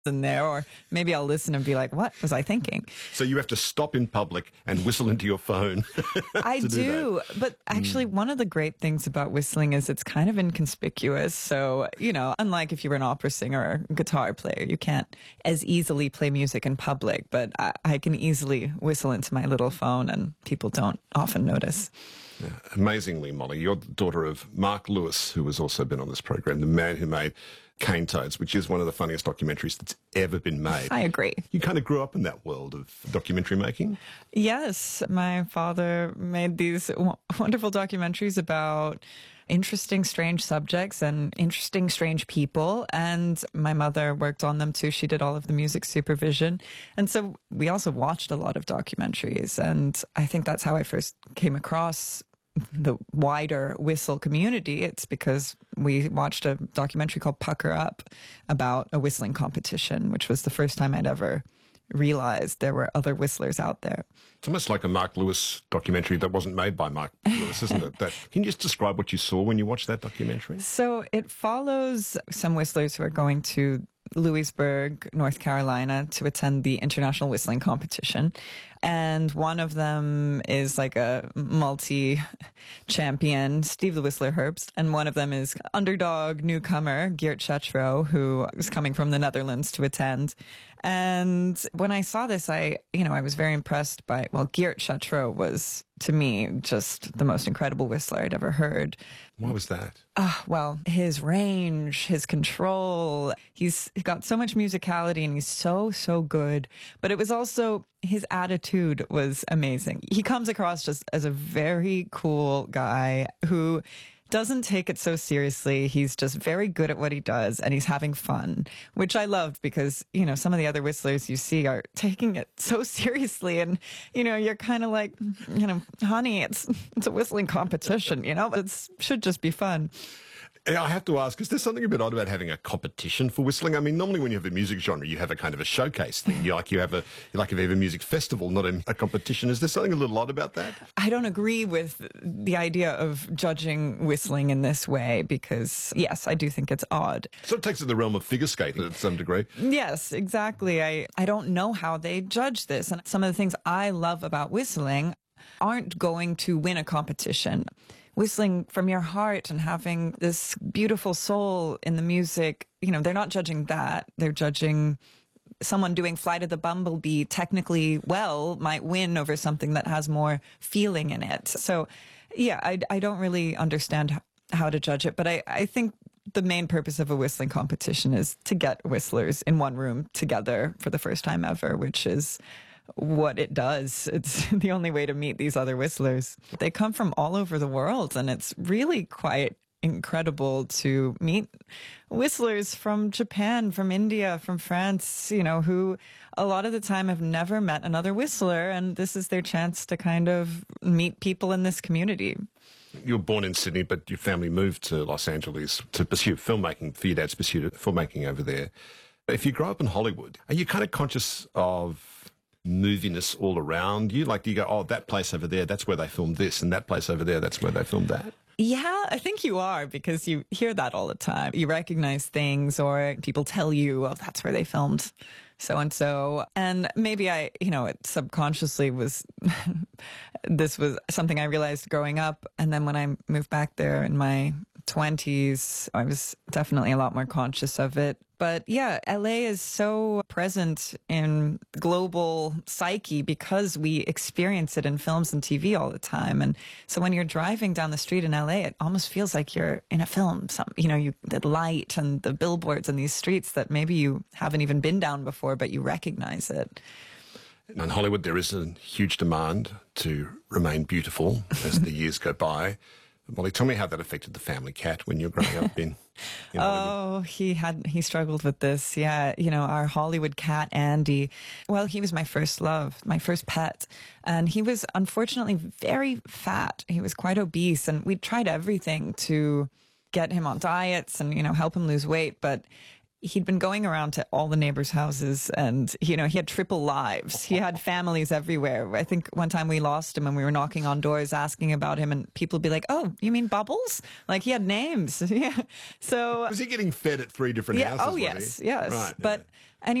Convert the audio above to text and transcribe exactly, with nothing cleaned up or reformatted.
in there, or maybe I'll listen and be like, what was I thinking? So you have to stop in public and whistle into your phone. I do, do but actually mm. one of the great things about whistling is it's kind of inconspicuous. So, you know, unlike if you were an opera singer or a guitar player, you can't as easily play music in public, but I, I can easily whistle into my little phone and people don't often notice. Yeah. Amazingly, Molly, you're the daughter of Mark Lewis, who has also been on this program, the man who made Cane Toads, which is one of the funniest documentaries that's ever been made. I agree. You kind of grew up in that world of documentary making? Yes. My father made these w- wonderful documentaries about interesting, strange subjects and interesting, strange people. And my mother worked on them too. She did all of the music supervision. And so we also watched a lot of documentaries. And I think that's how I first came across the wider whistle community. It's because we watched a documentary called Pucker Up about a whistling competition, which was the first time I'd ever realized there were other whistlers out there. It's almost like a Mark Lewis documentary that wasn't made by Mark Lewis, isn't it? That, can you just describe what you saw when you watched that documentary? So it follows some whistlers who are going to Louisburg, North Carolina, to attend the International Whistling Competition. And one of them is like a multi-champion, Steve the Whistler Herbst. And one of them is underdog newcomer, Geert Schatrow, who is coming from the Netherlands to attend. And when I saw this, I, you know, I was very impressed by, well, Geert Schatrow was, to me, just the most incredible whistler I'd ever heard. Why was that? Uh, well, his range, his control, he's got so much musicality and he's so, so good. But it was also, his attitude was amazing. He comes across just as a very cool guy who doesn't take it so seriously. He's just very good at what he does and he's having fun, which I loved because, you know, some of the other whistlers you see are taking it so seriously and, you know, you're kind of like, you know, honey, it's it's a whistling competition, you know, it should just be fun. I have to ask, is there something a bit odd about having a competition for whistling? I mean, normally when you have a music genre, you have a kind of a showcase thing. You like you have a you like if you have a music festival, not a, a competition. Is there something a little odd about that? I don't agree with the idea of judging whistling in this way because, yes, I do think it's odd. So it takes it to the realm of figure skating to some degree. Yes, exactly. I, I don't know how they judge this. And some of the things I love about whistling aren't going to win a competition. Whistling from your heart and having this beautiful soul in the music, you know, they're not judging that. They're judging someone doing Flight of the Bumblebee technically well might win over something that has more feeling in it. So, yeah, I, I don't really understand how to judge it, but I, I think the main purpose of a whistling competition is to get whistlers in one room together for the first time ever, which is what it does. It's the only way to meet these other whistlers. They come from all over the world, and it's really quite incredible to meet whistlers from Japan, from India, from France, you know, who a lot of the time have never met another whistler, and this is their chance to kind of meet people in this community. You were born in Sydney, but your family moved to Los Angeles to pursue filmmaking, for your dad's pursuit of filmmaking over there. If you grow up in Hollywood, are you kind of conscious of moviness all around you? Like, do you go, oh, that place over there, that's where they filmed this, and that place over there, that's where they filmed that? Yeah, I think you are, because you hear that all the time. You recognize things, or people tell you, oh, that's where they filmed so-and-so. And maybe I, you know, it subconsciously was, this was something I realized growing up. And then when I moved back there in my twenties, I was definitely a lot more conscious of it. But yeah, L A is so present in global psyche because we experience it in films and T V all the time. And so when you're driving down the street in L A, it almost feels like you're in a film. Some, you know, you, the light and the billboards and these streets that maybe you haven't even been down before, but you recognize it. In Hollywood, there is a huge demand to remain beautiful as the years go by. Molly, tell me how that affected the family cat when you were growing up in, in Hollywood. Oh, he had, he struggled with this. Yeah. You know, our Hollywood cat, Andy, well, he was my first love, my first pet. And he was unfortunately very fat. He was quite obese, and we tried everything to get him on diets and, you know, help him lose weight. But he'd been going around to all the neighbors' houses, and, you know, he had triple lives. He had families everywhere. I think one time we lost him and we were knocking on doors asking about him, and people would be like, oh, you mean Bubbles? Like, he had names. Yeah. So Was he getting fed at three different yeah, houses? oh, was yes, he? yes. Right, But yeah. anyway,